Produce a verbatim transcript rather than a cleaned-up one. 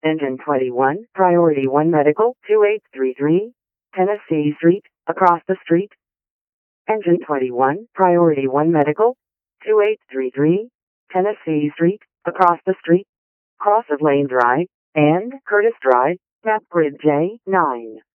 Engine twenty-one, Priority one Medical, two eight three three, Tennessee Street, across the street. Engine twenty-one, Priority one Medical, two eight three three, Tennessee Street, across the street. Cross of Lane Drive, and Curtis Drive, Map Grid J nine.